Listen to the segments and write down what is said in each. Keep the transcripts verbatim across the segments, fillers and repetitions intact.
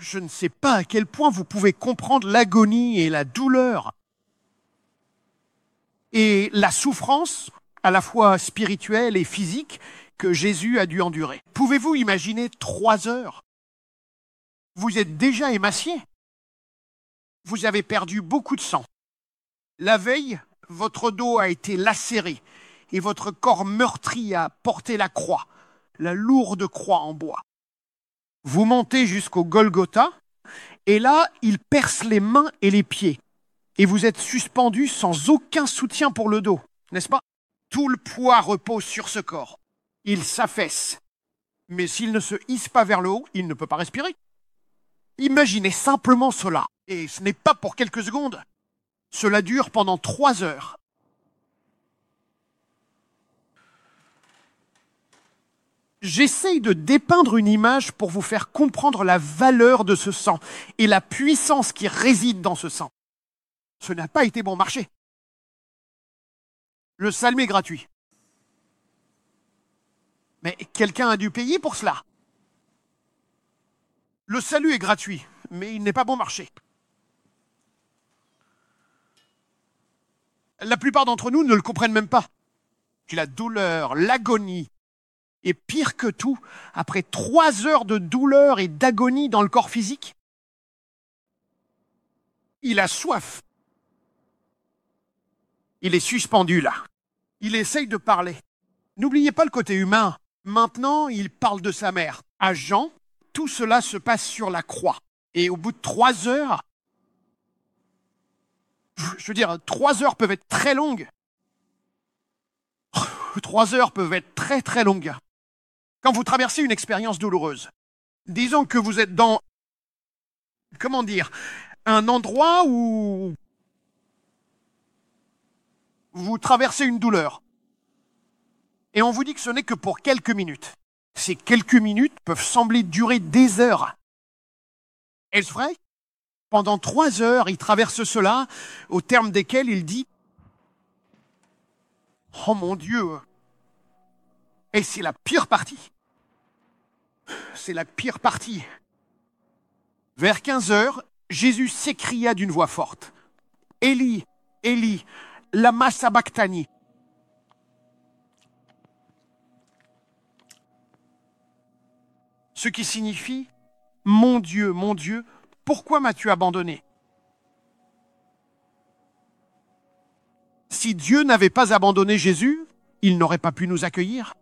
Je ne sais pas à quel point vous pouvez comprendre l'agonie et la douleur et la souffrance, à la fois spirituelle et physique, que Jésus a dû endurer. Pouvez-vous imaginer trois heures? Vous êtes déjà émacié. Vous avez perdu beaucoup de sang. La veille, votre dos a été lacéré et votre corps meurtri a porté la croix, la lourde croix en bois. Vous montez jusqu'au Golgotha, et là, il perce les mains et les pieds. Et vous êtes suspendu sans aucun soutien pour le dos, n'est-ce pas? Tout le poids repose sur ce corps. Il s'affaisse. Mais s'il ne se hisse pas vers le haut, il ne peut pas respirer. Imaginez simplement cela. Et ce n'est pas pour quelques secondes. Cela dure pendant trois heures. J'essaye de dépeindre une image pour vous faire comprendre la valeur de ce sang et la puissance qui réside dans ce sang. Ce n'a pas été bon marché. Le salut est gratuit. Mais quelqu'un a dû payer pour cela. Le salut est gratuit, mais il n'est pas bon marché. La plupart d'entre nous ne le comprennent même pas. La douleur, l'agonie, et pire que tout, après trois heures de douleur et d'agonie dans le corps physique, il a soif. Il est suspendu là. Il essaye de parler. N'oubliez pas le côté humain. Maintenant, il parle de sa mère. À Jean, tout cela se passe sur la croix. Et au bout de trois heures, je veux dire, trois heures peuvent être très longues. Trois heures peuvent être très très longues. Quand vous traversez une expérience douloureuse, disons que vous êtes dans, comment dire, un endroit où vous traversez une douleur. Et on vous dit que ce n'est que pour quelques minutes. Ces quelques minutes peuvent sembler durer des heures. Est-ce vrai? Pendant trois heures, il traverse cela, au terme desquels il dit « Oh mon Dieu !» Et c'est la pire partie. C'est la pire partie. Vers quinze heures, Jésus s'écria d'une voix forte « Élie, Élie, lama sabachthani » Ce qui signifie « Mon Dieu, mon Dieu, pourquoi m'as-tu abandonné ?» Si Dieu n'avait pas abandonné Jésus, il n'aurait pas pu nous accueillir.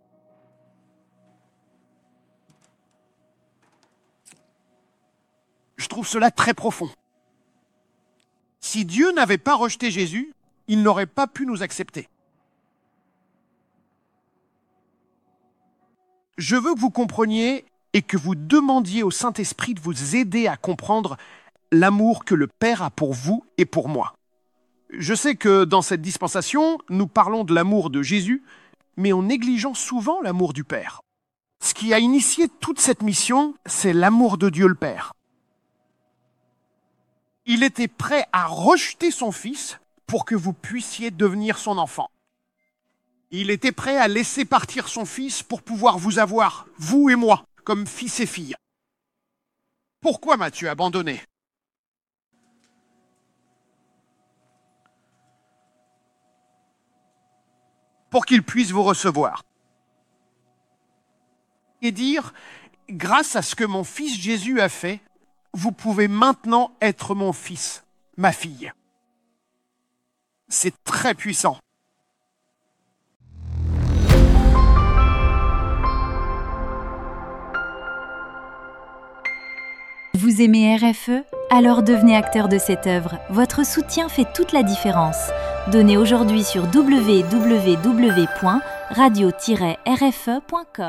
Je trouve cela très profond. Si Dieu n'avait pas rejeté Jésus, il n'aurait pas pu nous accepter. Je veux que vous compreniez et que vous demandiez au Saint-Esprit de vous aider à comprendre l'amour que le Père a pour vous et pour moi. Je sais que dans cette dispensation, nous parlons de l'amour de Jésus, mais en négligeant souvent l'amour du Père. Ce qui a initié toute cette mission, c'est l'amour de Dieu le Père. Il était prêt à rejeter son Fils pour que vous puissiez devenir son enfant. Il était prêt à laisser partir son Fils pour pouvoir vous avoir, vous et moi, comme fils et filles. Pourquoi m'as-tu abandonné ? Pour qu'il puisse vous recevoir. Et dire, grâce à ce que mon Fils Jésus a fait, vous pouvez maintenant être mon fils, ma fille. C'est très puissant. Vous aimez R F E? Alors devenez acteur de cette œuvre. Votre soutien fait toute la différence. Donnez aujourd'hui sur w w w point radio tiret r f e point com.